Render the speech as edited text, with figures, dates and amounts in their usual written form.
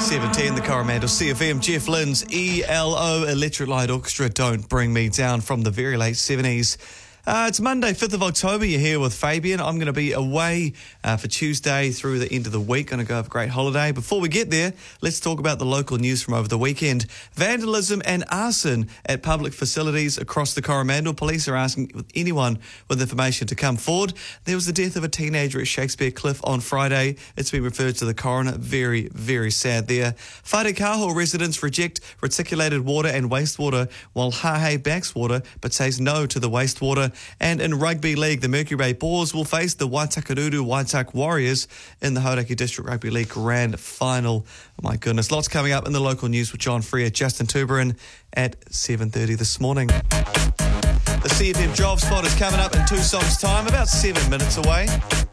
7:10, the Coromandel CFM, Jeff Lynne's ELO, Electric Light Orchestra, Don't Bring Me Down from the very late 70s. It's Monday, 5th of October. You're here with Fabian. I'm going to be away for Tuesday through the end of the week. Going to go have a great holiday. Before we get there, let's talk about the local news from over the weekend. Vandalism and arson at public facilities across the Coromandel. Police are asking anyone with information to come forward. There was the death of a teenager at Shakespeare Cliff on Friday. It's been referred to the coroner. Very, very sad there. Wharekāho residents reject reticulated water and wastewater, while Hahei backs water but says no to the wastewater. And in Rugby League, the Mercury Bay Boars will face the Waitakere Waitak Warriors in the Hauraki District Rugby League Grand Final. Oh my goodness, lots coming up in the local news with John Freer, Justin Tuberin at 7:30 this morning. The CFM Job Spot is coming up in 2 songs' time, about 7 minutes away.